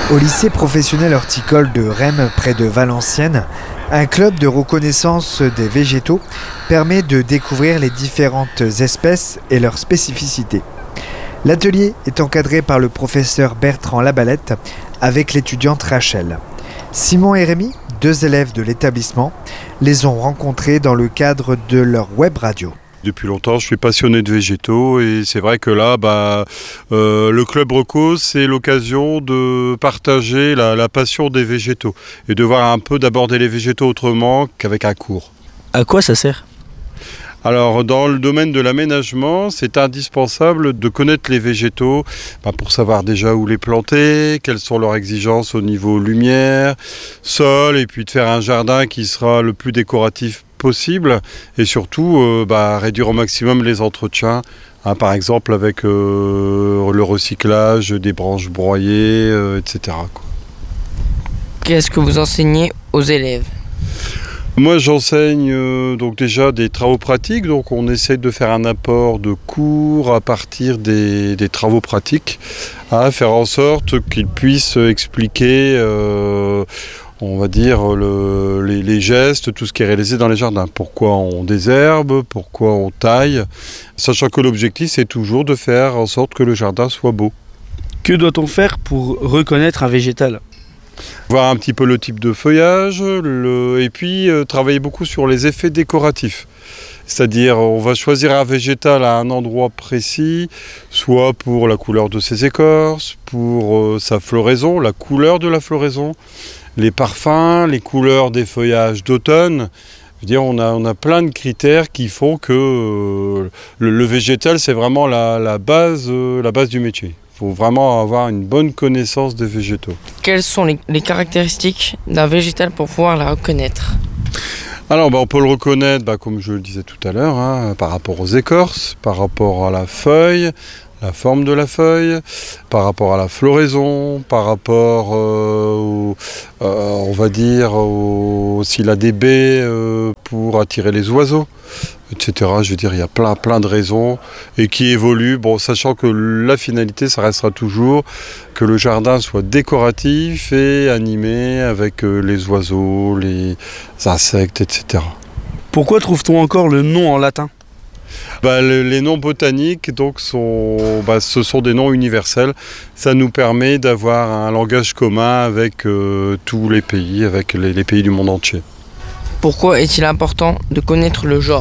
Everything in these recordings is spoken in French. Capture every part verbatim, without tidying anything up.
Au lycée professionnel horticole de Rheims, près de Valenciennes, un club de reconnaissance des végétaux permet de découvrir les différentes espèces et leurs spécificités. L'atelier est encadré par le professeur Bertrand Labalette avec l'étudiante Rachel. Simon et Rémi, deux élèves de l'établissement, les ont rencontrés dans le cadre de leur web radio. Depuis longtemps, je suis passionné de végétaux et c'est vrai que là, bah, euh, le Club Reco, c'est l'occasion de partager la, la passion des végétaux et de voir un peu d'aborder les végétaux autrement qu'avec un cours. À quoi ça sert ? Alors, dans le domaine de l'aménagement, c'est indispensable de connaître les végétaux bah, pour savoir déjà où les planter, quelles sont leurs exigences au niveau lumière, sol, et puis de faire un jardin qui sera le plus décoratif possible et surtout euh, bah, réduire au maximum les entretiens, hein, par exemple avec euh, le recyclage des branches broyées, euh, et cetera quoi. Qu'est-ce que vous enseignez aux élèves ? Moi j'enseigne euh, donc déjà des travaux pratiques, donc on essaie de faire un apport de cours à partir des, des travaux pratiques, à faire en sorte qu'ils puissent expliquer euh, on va dire le, les, les gestes, tout ce qui est réalisé dans les jardins. Pourquoi on désherbe, pourquoi on taille, sachant que l'objectif c'est toujours de faire en sorte que le jardin soit beau. Que doit-on faire pour reconnaître un végétal ? Voir un petit peu le type de feuillage, le... et puis euh, travailler beaucoup sur les effets décoratifs. C'est-à-dire on va choisir un végétal à un endroit précis, soit pour la couleur de ses écorces, pour euh, sa floraison, la couleur de la floraison, les parfums, les couleurs des feuillages d'automne. Je veux dire, on a, on a plein de critères qui font que euh, le, le végétal, c'est vraiment la, la, base, euh, la base du métier. Il faut vraiment avoir une bonne connaissance des végétaux. Quelles sont les, les caractéristiques d'un végétal pour pouvoir la reconnaître ? Alors, bah, on peut le reconnaître, bah, comme je le disais tout à l'heure, hein, par rapport aux écorces, par rapport à la feuille, la forme de la feuille, par rapport à la floraison, par rapport, euh, au, euh, on va dire, au, s'il a des baies euh, pour attirer les oiseaux, et cetera. Je veux dire, il y a plein, plein de raisons et qui évoluent, bon, sachant que la finalité, ça restera toujours que le jardin soit décoratif et animé avec euh, les oiseaux, les insectes, et cetera. Pourquoi trouve-t-on encore le nom en latin ? Bah, le, les noms botaniques, donc, sont, bah, ce sont des noms universels. Ça nous permet d'avoir un langage commun avec euh, tous les pays, avec les, les pays du monde entier. Pourquoi est-il important de connaître le genre ?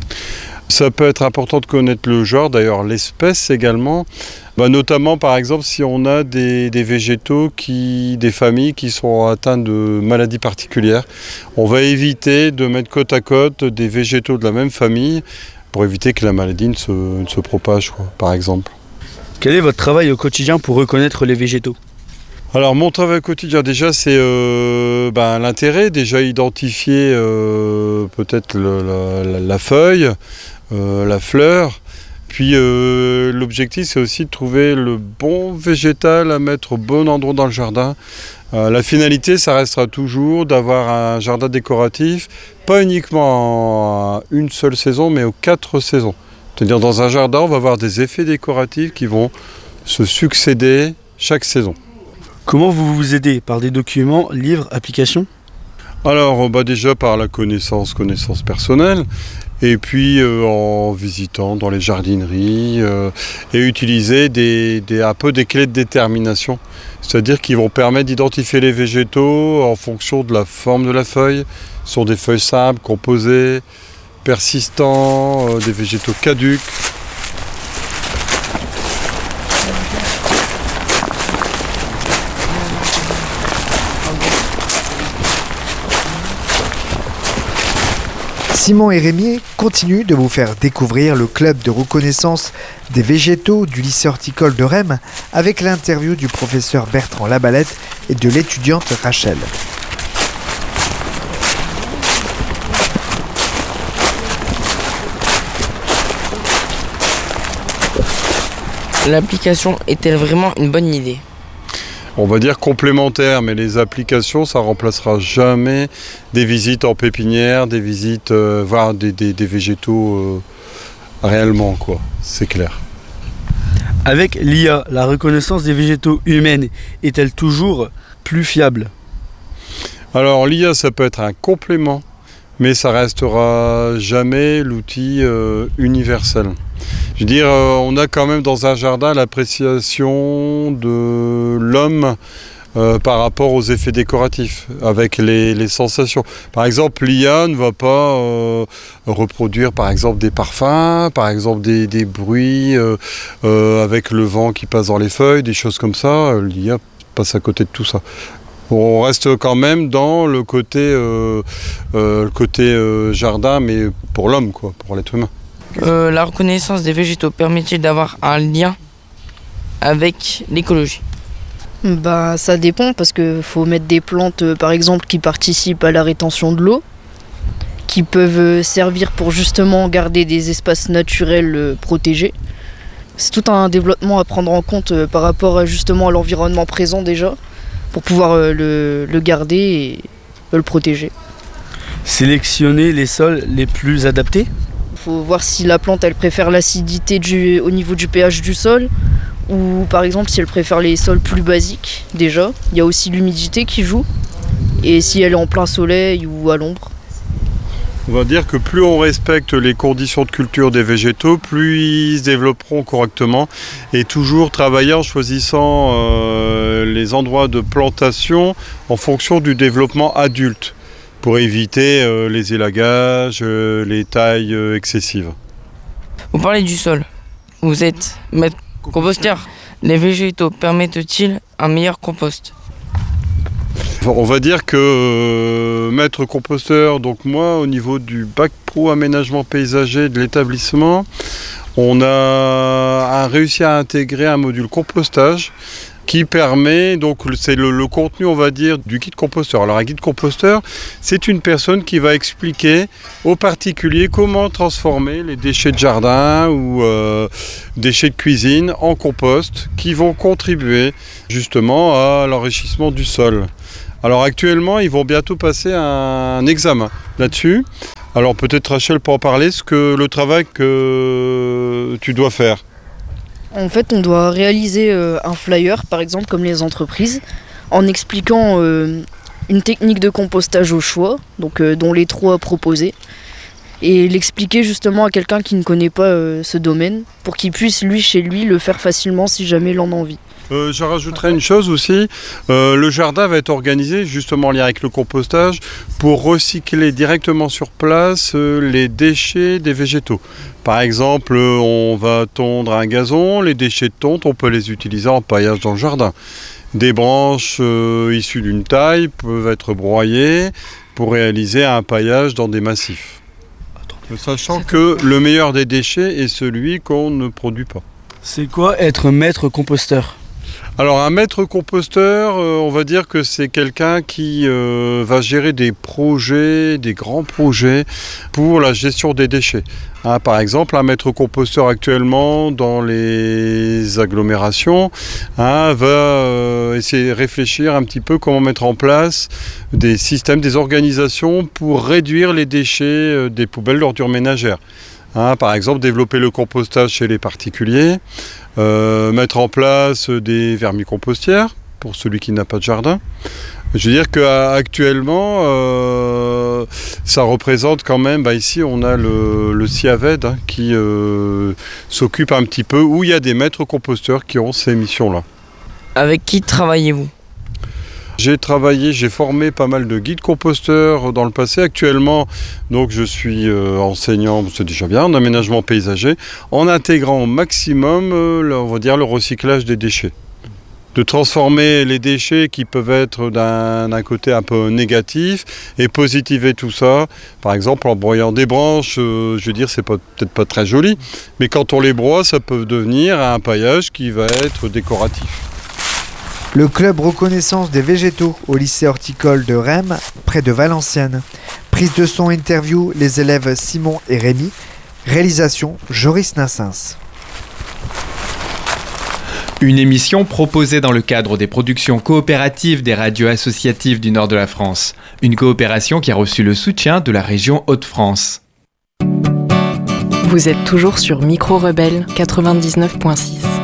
Ça peut être important de connaître le genre, d'ailleurs l'espèce également. Bah, notamment par exemple si on a des, des végétaux, qui, des familles qui sont atteintes de maladies particulières. On va éviter de mettre côte à côte des végétaux de la même famille pour éviter que la maladie ne se, ne se propage, quoi, par exemple. Quel est votre travail au quotidien pour reconnaître les végétaux ? Alors mon travail quotidien déjà c'est euh, ben, l'intérêt, déjà identifier euh, peut-être le, la, la feuille, euh, la fleur, puis euh, l'objectif c'est aussi de trouver le bon végétal à mettre au bon endroit dans le jardin. Euh, la finalité ça restera toujours d'avoir un jardin décoratif, pas uniquement à une seule saison mais aux quatre saisons. C'est-à-dire dans un jardin on va avoir des effets décoratifs qui vont se succéder chaque saison. Comment vous vous aidez ? Par des documents, livres, applications ? Alors bah déjà par la connaissance, connaissance personnelle, et puis euh, en visitant dans les jardineries euh, et utiliser des, des, un peu des clés de détermination, c'est-à-dire qui vont permettre d'identifier les végétaux en fonction de la forme de la feuille. Ce sont des feuilles simples, composées, persistants, euh, des végétaux caducs. Simon et Rémi continuent de vous faire découvrir le club de reconnaissance des végétaux du lycée horticole de Rheims avec l'interview du professeur Bertrand Labalette et de l'étudiante Rachel. L'application est-elle vraiment une bonne idée ? On va dire complémentaire, mais les applications, ça remplacera jamais des visites en pépinière, des visites, euh, voire des, des, des végétaux euh, réellement, quoi. C'est clair. Avec l'I A, la reconnaissance des végétaux humaine est-elle toujours plus fiable ? Alors l'I A, ça peut être un complément, mais ça restera jamais l'outil euh, universel. Je veux dire, euh, on a quand même dans un jardin l'appréciation de l'homme euh, par rapport aux effets décoratifs, avec les, les sensations. Par exemple, l'I A ne va pas euh, reproduire par exemple des parfums, par exemple des, des bruits euh, euh, avec le vent qui passe dans les feuilles, des choses comme ça. L'I A passe à côté de tout ça. On reste quand même dans le côté, euh, euh, le côté euh, jardin, mais pour l'homme, quoi, pour l'être humain. Euh, la reconnaissance des végétaux permet-il d'avoir un lien avec l'écologie ? Bah, ça dépend parce qu'il faut mettre des plantes, euh, par exemple, qui participent à la rétention de l'eau, qui peuvent euh, servir pour justement garder des espaces naturels euh, protégés. C'est tout un développement à prendre en compte euh, par rapport à, justement à l'environnement présent déjà, pour pouvoir euh, le, le garder et euh, le protéger. Sélectionner les sols les plus adaptés ? Il faut voir si la plante elle préfère l'acidité du, au niveau du pH du sol ou par exemple si elle préfère les sols plus basiques déjà. Il y a aussi l'humidité qui joue et si elle est en plein soleil ou à l'ombre. On va dire que plus on respecte les conditions de culture des végétaux, plus ils se développeront correctement et toujours travailler en choisissant euh, les endroits de plantation en fonction du développement adulte pour éviter euh, les élagages, euh, les tailles euh, excessives. Vous parlez du sol. Vous êtes maître composteur. Les végétaux permettent-ils un meilleur compost ? On va dire que euh, maître composteur, donc moi au niveau du bac pro aménagement paysager de l'établissement, on a, a réussi à intégrer un module compostage qui permet, donc c'est le, le contenu on va dire du guide composteur. Alors un guide composteur, c'est une personne qui va expliquer aux particuliers comment transformer les déchets de jardin ou euh, déchets de cuisine en compost qui vont contribuer justement à l'enrichissement du sol. Alors actuellement, ils vont bientôt passer un examen là-dessus. Alors peut-être Rachel peut en parler, ce que le travail que tu dois faire. En fait, on doit réaliser euh, un flyer, par exemple, comme les entreprises, en expliquant euh, une technique de compostage au choix, donc euh, dont les trois proposés, et l'expliquer justement à quelqu'un qui ne connaît pas euh, ce domaine, pour qu'il puisse, lui, chez lui, le faire facilement si jamais il en a envie. Euh, je rajouterai une chose aussi, euh, le jardin va être organisé justement en lien avec le compostage pour recycler directement sur place euh, les déchets des végétaux. Par exemple, euh, on va tondre un gazon, les déchets de tonte, on peut les utiliser en paillage dans le jardin. Des branches euh, issues d'une taille peuvent être broyées pour réaliser un paillage dans des massifs. Sachant que le meilleur des déchets est celui qu'on ne produit pas. C'est quoi être maître composteur ? Alors un maître composteur, euh, on va dire que c'est quelqu'un qui euh, va gérer des projets, des grands projets pour la gestion des déchets. Hein, par exemple, un maître composteur actuellement dans les agglomérations hein, va euh, essayer de réfléchir un petit peu comment mettre en place des systèmes, des organisations pour réduire les déchets euh, des poubelles d'ordures ménagères. Hein, par exemple, développer le compostage chez les particuliers, euh, mettre en place des vermicompostières pour celui qui n'a pas de jardin. Je veux dire qu'actuellement, euh, ça représente quand même, bah ici on a le, le CIAVED hein, qui euh, s'occupe un petit peu, où il y a des maîtres composteurs qui ont ces missions-là. Avec qui travaillez-vous ? J'ai travaillé, j'ai formé pas mal de guides composteurs dans le passé. Actuellement, donc je suis euh, enseignant, c'est déjà bien, en aménagement paysager, en intégrant au maximum, euh, le, on va dire, le recyclage des déchets. De transformer les déchets qui peuvent être d'un, d'un côté un peu négatif et positiver tout ça. Par exemple, en broyant des branches, euh, je veux dire, c'est pas, peut-être pas très joli, mais quand on les broie, ça peut devenir un paillage qui va être décoratif. Le club reconnaissance des végétaux au lycée horticole de Reims, près de Valenciennes. Prise de son interview, les élèves Simon et Rémi. Réalisation, Joris Nassens. Une émission proposée dans le cadre des productions coopératives des radios associatives du nord de la France. Une coopération qui a reçu le soutien de la région Hauts-de-France. Vous êtes toujours sur Micro Rebelle quatre-vingt-dix-neuf point six.